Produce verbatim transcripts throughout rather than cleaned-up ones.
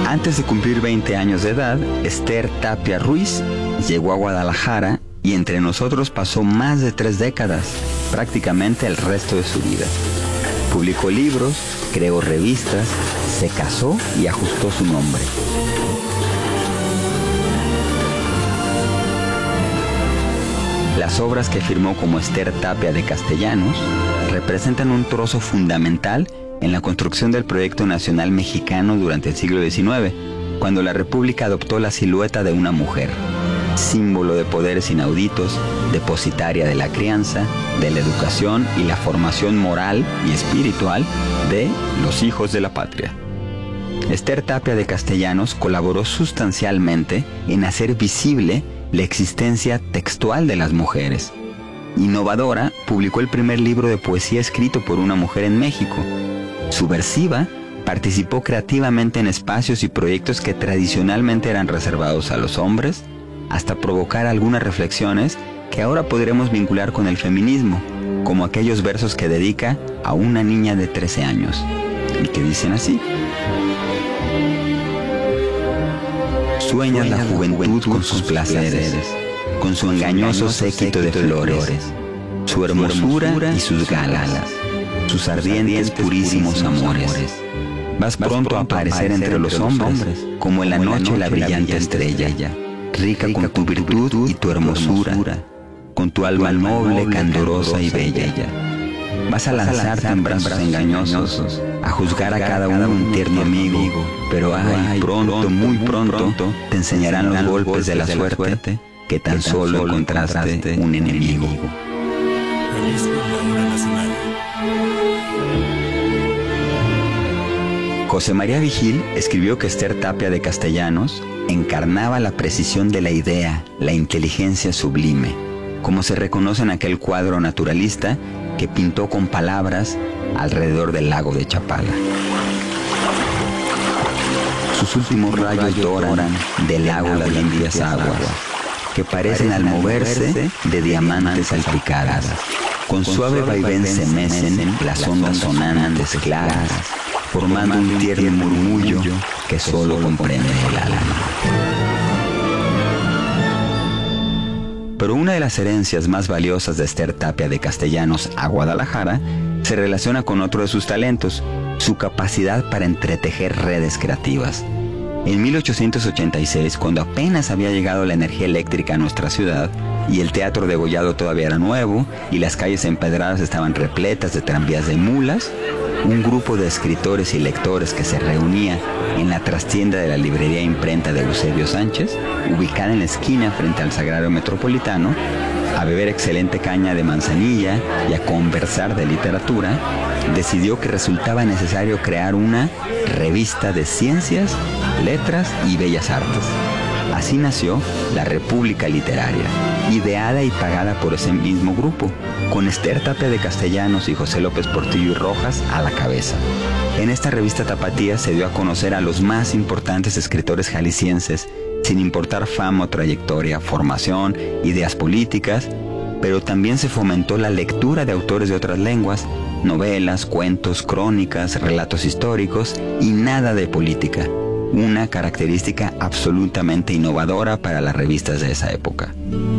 Antes de cumplir veinte años de edad, Esther Tapia Ruiz llegó a Guadalajara y entre nosotros pasó más de tres décadas, prácticamente el resto de su vida. Publicó libros, creó revistas, se casó y ajustó su nombre. Las obras que firmó como Esther Tapia de Castellanos representan un trozo fundamental en la construcción del proyecto nacional mexicano durante el siglo diecinueve, cuando la República adoptó la silueta de una mujer, símbolo de poderes inauditos, depositaria de la crianza, de la educación y la formación moral y espiritual de los hijos de la patria. Esther Tapia de Castellanos colaboró sustancialmente en hacer visible la existencia textual de las mujeres. Innovadora, publicó el primer libro de poesía escrito por una mujer en México. Subversiva, participó creativamente en espacios y proyectos que tradicionalmente eran reservados a los hombres, hasta provocar algunas reflexiones que ahora podremos vincular con el feminismo, como aquellos versos que dedica a una niña de trece años, y que dicen así: sueñas la juventud con sus placeres, con su engañoso séquito de flores, su hermosura y sus galas, sus ardientes purísimos amores. Vas pronto a aparecer entre los hombres, como en la noche la brillante estrella, rica con tu virtud y tu hermosura, con tu alma noble, candorosa y bella. Vas a lanzarte en brazos engañosos, a juzgar a cada uno un tierno amigo, pero ay, pronto, muy pronto, te enseñarán los golpes de la suerte, que tan solo encontraste un enemigo. José María Vigil escribió que Esther Tapia de Castellanos encarnaba la precisión de la idea, la inteligencia sublime, como se reconoce en aquel cuadro naturalista que pintó con palabras alrededor del lago de Chapala. Sus últimos rayos doran del lago las limpias aguas, que parecen al moverse de diamantes salpicadas. Con suave vaivén se mecen las ondas sonantes claras, formando un tierno murmullo que solo comprende el alma. Pero una de las herencias más valiosas de Esther Tapia de Castellanos a Guadalajara se relaciona con otro de sus talentos, su capacidad para entretejer redes creativas. En mil ochocientos ochenta y seis, cuando apenas había llegado la energía eléctrica a nuestra ciudad y el teatro degollado todavía era nuevo y las calles empedradas estaban repletas de tranvías de mulas, un grupo de escritores y lectores que se reunía en la trastienda de la librería imprenta de Eusebio Sánchez, ubicada en la esquina frente al Sagrario Metropolitano, a beber excelente caña de manzanilla y a conversar de literatura, decidió que resultaba necesario crear una revista de ciencias, letras y bellas artes. Así nació la República Literaria, ideada y pagada por ese mismo grupo, con Esther Tapia de Castellanos y José López Portillo y Rojas a la cabeza. En esta revista tapatía se dio a conocer a los más importantes escritores jaliscienses, sin importar fama o trayectoria, formación, ideas políticas, pero también se fomentó la lectura de autores de otras lenguas, novelas, cuentos, crónicas, relatos históricos y nada de política. Una característica absolutamente innovadora para las revistas de esa época.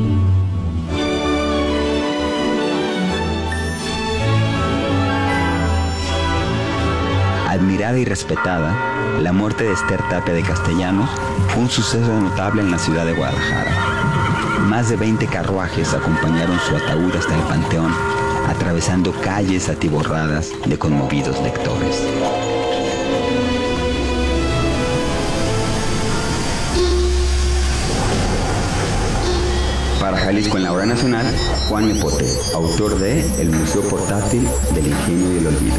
Admirada y respetada, la muerte de Esther Tapia de Castellanos fue un suceso notable en la ciudad de Guadalajara. Más de veinte carruajes acompañaron su ataúd hasta el panteón, atravesando calles atiborradas de conmovidos lectores. Para Jalisco en la Hora Nacional, Juan Nepote, autor de El Museo Portátil del Ingenio y el Olvido.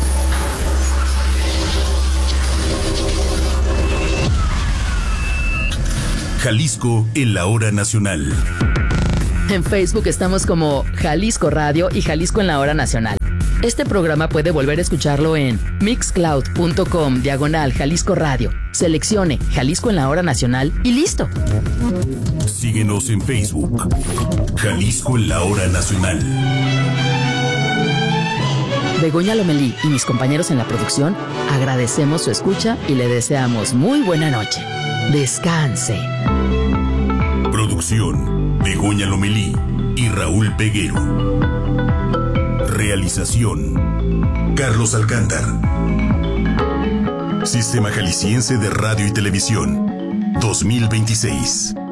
Jalisco en la Hora Nacional. En Facebook estamos como Jalisco Radio y Jalisco en la Hora Nacional. Este programa puede volver a escucharlo en mixcloud.com diagonal Jalisco Radio. Seleccione Jalisco en la Hora Nacional y listo. Síguenos en Facebook. Jalisco en la Hora Nacional. Begoña Lomelí y mis compañeros en la producción agradecemos su escucha y le deseamos muy buena noche. Descanse. Producción: Begoña Lomelí y Raúl Peguero. Realización: Carlos Alcántar. Sistema Jalisciense de Radio y Televisión dos mil veintiséis.